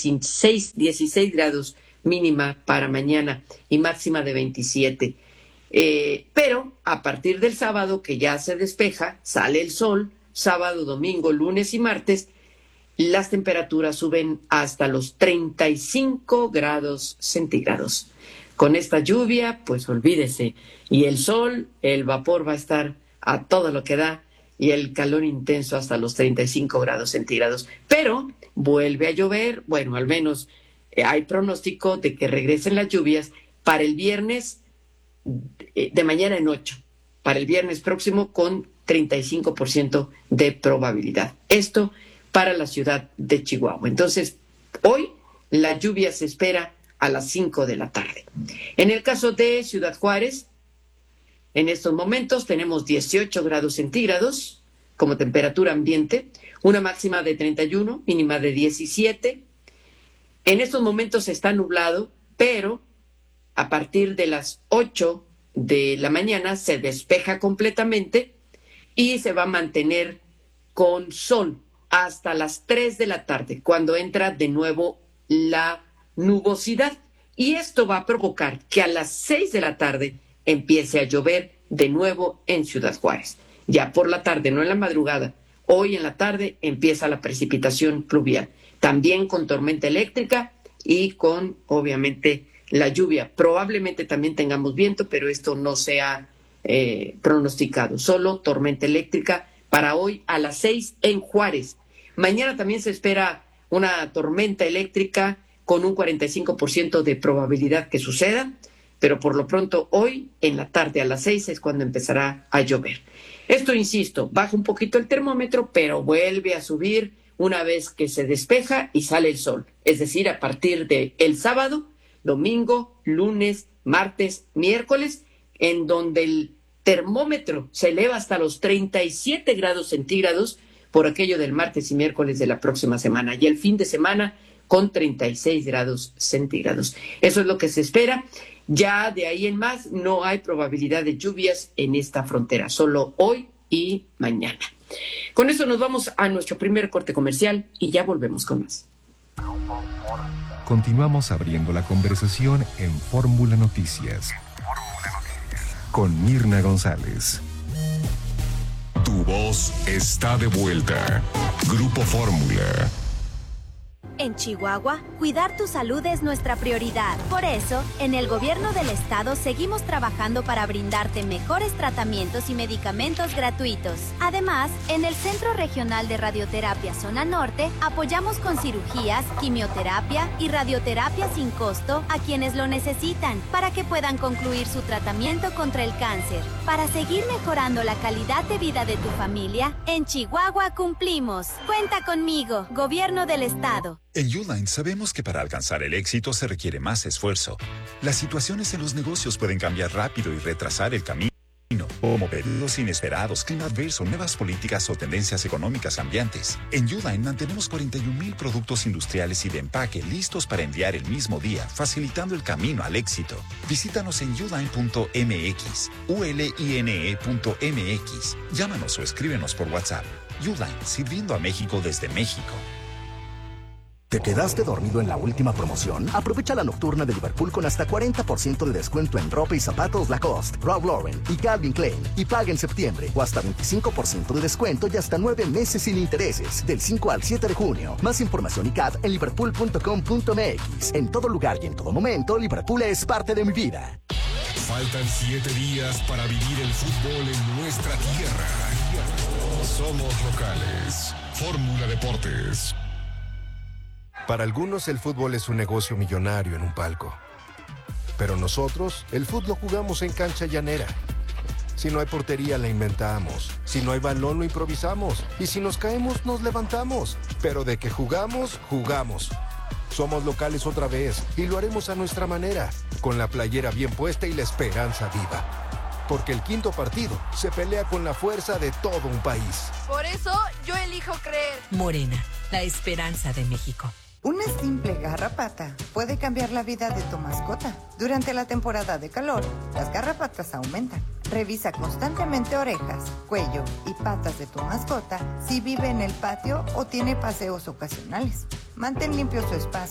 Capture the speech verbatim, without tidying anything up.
dieciséis, dieciséis grados mínima para mañana y máxima de veintisiete. Eh, pero a partir del sábado, que ya se despeja, sale el sol, sábado, domingo, lunes y martes, las temperaturas suben hasta los treinta y cinco grados centígrados. Con esta lluvia, pues olvídese. Y el sol, el vapor va a estar a todo lo que da y el calor intenso hasta los treinta y cinco grados centígrados. Pero vuelve a llover, bueno, al menos eh, hay pronóstico de que regresen las lluvias para el viernes eh, de mañana en ocho, para el viernes próximo con treinta y cinco por ciento de probabilidad. Esto para la ciudad de Chihuahua. Entonces, hoy la lluvia se espera a las cinco de la tarde. En el caso de Ciudad Juárez, en estos momentos tenemos dieciocho grados centígrados como temperatura ambiente, una máxima de treinta y uno, mínima de diecisiete. En estos momentos está nublado, pero a partir de las ocho de la mañana se despeja completamente y se va a mantener con sol hasta las tres de la tarde, cuando entra de nuevo la nubosidad. Y esto va a provocar que a las seis de la tarde empiece a llover de nuevo en Ciudad Juárez. Ya por la tarde, no en la madrugada, hoy en la tarde empieza la precipitación pluvial, también con tormenta eléctrica y con, obviamente, la lluvia. Probablemente también tengamos viento, pero esto no se ha eh, pronosticado. Solo tormenta eléctrica para hoy a las seis en Juárez. Mañana también se espera una tormenta eléctrica con un cuarenta y cinco por ciento de probabilidad que suceda, pero por lo pronto hoy en la tarde a las seis es cuando empezará a llover. Esto, insisto, baja un poquito el termómetro, pero vuelve a subir una vez que se despeja y sale el sol. Es decir, a partir de el sábado, domingo, lunes, martes, miércoles, en donde el termómetro se eleva hasta los treinta y siete grados centígrados por aquello del martes y miércoles de la próxima semana. Y el fin de semana con treinta y seis grados centígrados. Eso es lo que se espera. Ya de ahí en más no hay probabilidad de lluvias en esta frontera, solo hoy y mañana. Con eso nos vamos a nuestro primer corte comercial y ya volvemos con más. Continuamos abriendo la conversación en Fórmula Noticias con Mirna González. Tu voz está de vuelta. Grupo Fórmula. En Chihuahua, cuidar tu salud es nuestra prioridad. Por eso, en el gobierno del estado seguimos trabajando para brindarte mejores tratamientos y medicamentos gratuitos. Además, en el Centro Regional de Radioterapia Zona Norte, apoyamos con cirugías, quimioterapia y radioterapia sin costo a quienes lo necesitan, para que puedan concluir su tratamiento contra el cáncer. Para seguir mejorando la calidad de vida de tu familia, en Chihuahua cumplimos. Cuenta conmigo, Gobierno del Estado. En Uline sabemos que para alcanzar el éxito se requiere más esfuerzo. Las situaciones en los negocios pueden cambiar rápido y retrasar el camino, como pedidos inesperados, clima adverso, nuevas políticas o tendencias económicas cambiantes. En Uline mantenemos cuarenta y un mil productos industriales y de empaque listos para enviar el mismo día, facilitando el camino al éxito. Visítanos en uline punto m x, u l i n e punto m x. Llámanos o escríbenos por WhatsApp. Uline, sirviendo a México desde México. ¿Te quedaste dormido en la última promoción? Aprovecha la nocturna de Liverpool con hasta cuarenta por ciento de descuento en ropa y zapatos Lacoste, Ralph Lauren y Calvin Klein. Y paga en septiembre o hasta veinticinco por ciento de descuento y hasta nueve meses sin intereses. Del cinco al siete de junio. Más información y C A D en liverpool punto com punto m x. En todo lugar y en todo momento, Liverpool es parte de mi vida. Faltan siete días para vivir el fútbol en nuestra tierra. Somos locales. Fórmula Deportes. Para algunos el fútbol es un negocio millonario en un palco. Pero nosotros, el fútbol jugamos en cancha llanera. Si no hay portería, la inventamos. Si no hay balón, lo improvisamos. Y si nos caemos, nos levantamos. Pero de que jugamos, jugamos. Somos locales otra vez y lo haremos a nuestra manera, con la playera bien puesta y la esperanza viva. Porque el quinto partido se pelea con la fuerza de todo un país. Por eso, yo elijo creer. Morena, la esperanza de México. Una simple garrapata puede cambiar la vida de tu mascota. Durante la temporada de calor, las garrapatas aumentan. Revisa constantemente orejas, cuello y patas de tu mascota si vive en el patio o tiene paseos ocasionales. Mantén limpio su espacio